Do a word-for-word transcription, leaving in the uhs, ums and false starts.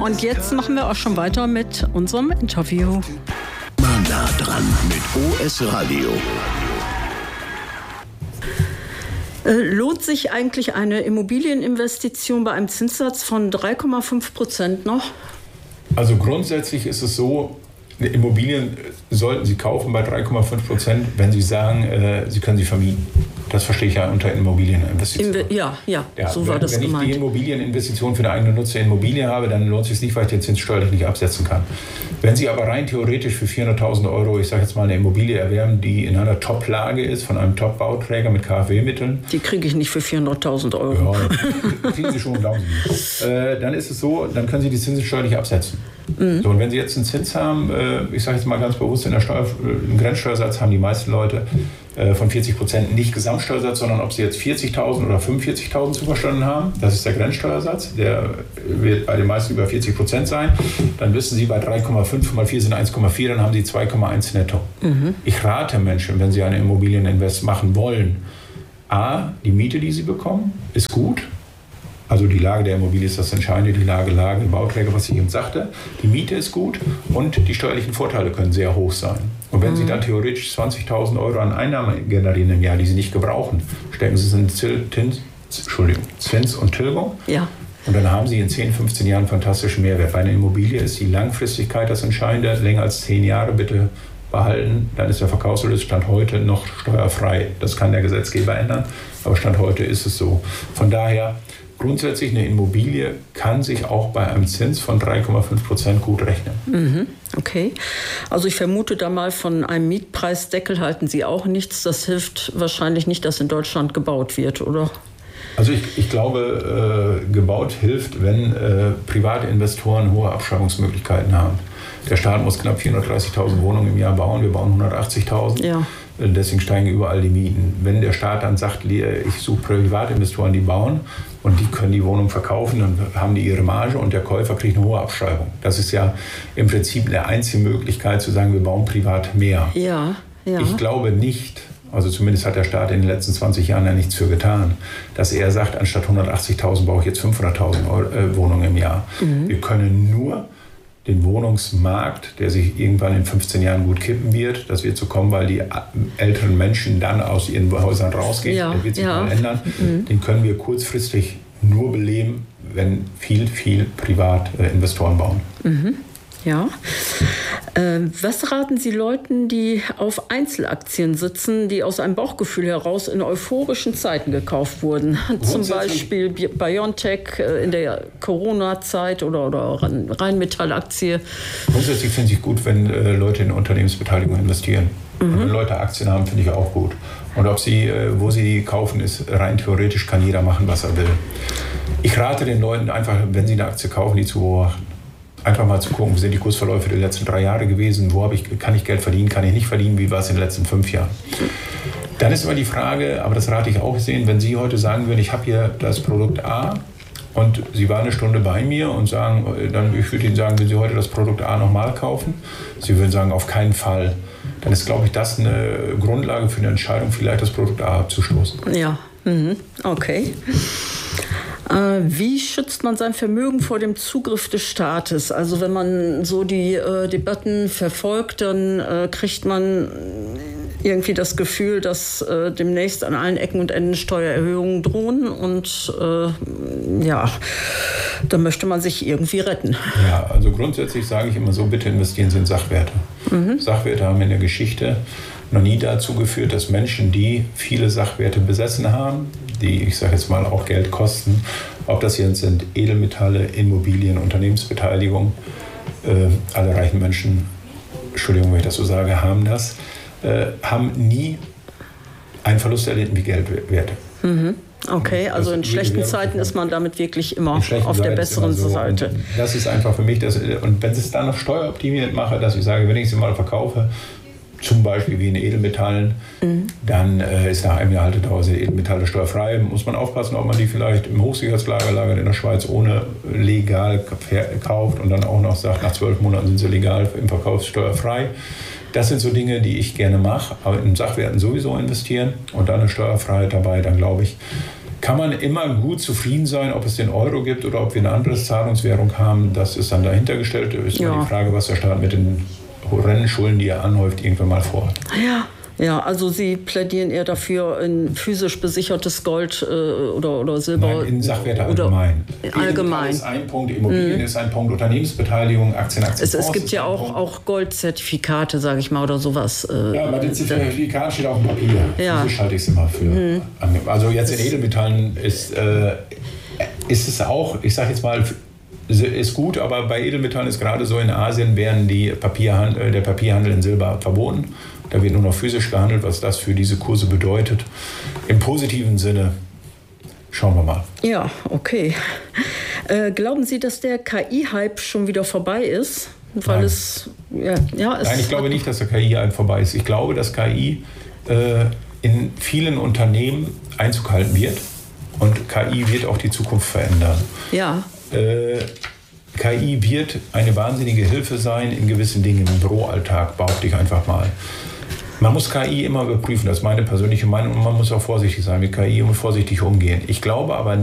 Und jetzt machen wir auch schon weiter mit unserem Interview. Mal nah dran mit O S Radio. Lohnt sich eigentlich eine Immobilieninvestition bei einem Zinssatz von drei Komma fünf Prozent noch? Also grundsätzlich ist es so, Immobilien sollten Sie kaufen bei drei Komma fünf Prozent, wenn Sie sagen, äh, Sie können sie vermieten. Das verstehe ich ja unter Immobilieninvestition. Inve- ja, ja, ja, so war wenn, das wenn gemeint. Wenn ich die Immobilieninvestition für eine eigene Nutzer Immobilie habe, dann lohnt es sich nicht, weil ich den Zins steuerlich nicht absetzen kann. Wenn Sie aber rein theoretisch für vierhunderttausend Euro, ich sage jetzt mal, eine Immobilie erwerben, die in einer Top-Lage ist, von einem Top-Bauträger mit K f W-Mitteln. Die kriege ich nicht für vierhunderttausend Euro. Ja, kriegen Sie schon, glauben Sie mir. Äh, dann ist es so, dann können Sie die Zinsen steuerlich absetzen. Mhm. So, und wenn Sie jetzt einen Zins haben, äh, ich sage jetzt mal ganz bewusst, in der Steuer, einen Grenzsteuersatz haben die meisten Leute äh, von vierzig Prozent, nicht Gesamtsteuersatz, sondern ob Sie jetzt vierzigtausend oder fünfundvierzigtausend zu verstanden haben, das ist der Grenzsteuersatz, der wird bei den meisten über vierzig Prozent sein, dann wissen Sie, bei drei Komma fünf mal vier sind eins Komma vier, dann haben Sie zwei Komma eins netto. Mhm. Ich rate Menschen, wenn sie eine Immobilieninvest machen wollen, A, die Miete, die sie bekommen, ist gut. Also die Lage der Immobilie ist das Entscheidende, die Lage, Lage, Bauträger, was ich eben sagte. Die Miete ist gut und die steuerlichen Vorteile können sehr hoch sein. Und wenn mhm. Sie dann theoretisch zwanzigtausend Euro an Einnahmen generieren im Jahr, die Sie nicht gebrauchen, stecken Sie es in Zins, Entschuldigung, Zins und Tilgung. Ja. Und dann haben Sie in zehn, fünfzehn Jahren fantastischen Mehrwert. Bei einer Immobilie ist die Langfristigkeit das Entscheidende. Länger als zehn Jahre bitte behalten. Dann ist der Verkaufserlös Stand heute noch steuerfrei. Das kann der Gesetzgeber ändern, aber Stand heute ist es so. Von daher, grundsätzlich eine Immobilie kann sich auch bei einem Zins von drei Komma fünf Prozent gut rechnen. Mhm, okay. Also ich vermute da mal, von einem Mietpreisdeckel halten Sie auch nichts. Das hilft wahrscheinlich nicht, dass in Deutschland gebaut wird, oder? Also ich, ich glaube, äh, gebaut hilft, wenn äh, private Investoren hohe Abschreibungsmöglichkeiten haben. Der Staat muss knapp vierhundertdreißigtausend Wohnungen im Jahr bauen, wir bauen hundertachtzigtausend. Ja. Deswegen steigen überall die Mieten. Wenn der Staat dann sagt, ich suche Privatinvestoren, die bauen und die können die Wohnung verkaufen, dann haben die ihre Marge und der Käufer kriegt eine hohe Abschreibung. Das ist ja im Prinzip eine einzige Möglichkeit zu sagen, wir bauen privat mehr. Ja, ja. Ich glaube nicht, also zumindest hat der Staat in den letzten zwanzig Jahren ja nichts für getan, dass er sagt, anstatt hundertachtzigtausend baue ich jetzt fünfhunderttausend Wohnungen im Jahr. Mhm. Wir können nur den Wohnungsmarkt, der sich irgendwann in fünfzehn Jahren gut kippen wird, das wird so kommen, weil die älteren Menschen dann aus ihren Häusern rausgehen, ja, der wird sich ja. mal ändern. Mhm. Den können wir kurzfristig nur beleben, wenn viel, viel Privatinvestoren bauen. Mhm. Ja. Äh, was raten Sie Leuten, die auf Einzelaktien sitzen, die aus einem Bauchgefühl heraus in euphorischen Zeiten gekauft wurden? Zum Beispiel BioNTech in der Corona-Zeit oder, oder Rheinmetall-Aktie. Grundsätzlich finde ich gut, wenn äh, Leute in Unternehmensbeteiligung investieren. Mhm. Und wenn Leute Aktien haben, finde ich auch gut. Und ob sie, äh, wo sie die kaufen, ist rein theoretisch, kann jeder machen, was er will. Ich rate den Leuten einfach, wenn sie eine Aktie kaufen, die zu beobachten. Einfach mal zu gucken, wie sind die Kursverläufe der letzten drei Jahre gewesen, wo habe ich, kann ich Geld verdienen, kann ich nicht verdienen, wie war es in den letzten fünf Jahren. Dann ist immer die Frage, aber das rate ich auch sehen, wenn Sie heute sagen würden, ich habe hier das Produkt A und Sie waren eine Stunde bei mir und sagen, dann ich würde Ihnen sagen, wenn Sie heute das Produkt A nochmal kaufen, Sie würden sagen, auf keinen Fall. Dann ist, glaube ich, das eine Grundlage für eine Entscheidung, vielleicht das Produkt A abzustoßen. Ja, mhm. Okay. Wie schützt man sein Vermögen vor dem Zugriff des Staates? Also wenn man so die äh, Debatten verfolgt, dann äh, kriegt man irgendwie das Gefühl, dass äh, demnächst an allen Ecken und Enden Steuererhöhungen drohen. Und äh, ja, da möchte man sich irgendwie retten. Ja, also grundsätzlich sage ich immer so, bitte investieren Sie in Sachwerte. Mhm. Sachwerte haben in der Geschichte noch nie dazu geführt, dass Menschen, die viele Sachwerte besessen haben, die, ich sage jetzt mal, auch Geld kosten, ob das jetzt sind Edelmetalle, Immobilien, Unternehmensbeteiligung, äh, alle reichen Menschen, Entschuldigung, wenn ich das so sage, haben das, äh, haben nie einen Verlust erlitten wie Geldwerte. Mhm. Okay, also in schlechten Zeiten ist man damit wirklich immer auf der besseren so. Seite. Und das ist einfach für mich, das, und wenn ich es dann noch steueroptimiert mache, dass ich sage, wenn ich sie mal verkaufe, zum Beispiel wie in Edelmetallen, mhm. dann äh, ist nach einem Jahr Haltedauer sind Edelmetalle steuerfrei. Muss man aufpassen, ob man die vielleicht im Hochsicherheitslager lagert in der Schweiz ohne legal kauft und dann auch noch sagt, nach zwölf Monaten sind sie legal im Verkauf steuerfrei. Das sind so Dinge, die ich gerne mache, aber in Sachwerten sowieso investieren und dann eine Steuerfreiheit dabei, dann glaube ich, kann man immer gut zufrieden sein, ob es den Euro gibt oder ob wir eine andere Zahlungswährung haben. Das ist dann dahinter gestellt. Ist Ja. immer die Frage, was der Staat mit den horrenden Schulden, die er anhäuft, irgendwann mal vorhat. Ja. Ja, also Sie plädieren eher dafür, ein physisch besichertes Gold äh, oder, oder Silber. Nein, in Sachwerte oder allgemein. Allgemein. Edelmetall ist ein Punkt, Immobilien mm. ist ein Punkt, Unternehmensbeteiligung, Aktien, Aktien. Es, es gibt ja auch, auch Goldzertifikate, sage ich mal, oder sowas. Äh, ja, bei den Zertifikaten steht auf dem Papier. Ja. Physisch halte ich es immer für. Mm. Also jetzt in Edelmetallen ist, äh, ist es auch, ich sage jetzt mal, ist gut, aber bei Edelmetallen ist gerade so, in Asien werden die Papierhandel, der Papierhandel in Silber verboten. Da wird nur noch physisch gehandelt, was das für diese Kurse bedeutet. Im positiven Sinne, schauen wir mal. Ja, okay. Äh, glauben Sie, dass der K I-Hype schon wieder vorbei ist? Weil Nein. es, ja, ja, es Nein, ich glaube nicht, dass der K I-Hype vorbei ist. Ich glaube, dass K I äh, in vielen Unternehmen Einzug halten wird. Und K I wird auch die Zukunft verändern. Ja. Äh, K I wird eine wahnsinnige Hilfe sein in gewissen Dingen im Büroalltag, behaupte ich einfach mal. Man muss K I immer überprüfen, das ist meine persönliche Meinung, und man muss auch vorsichtig sein mit K I und vorsichtig umgehen. Ich glaube aber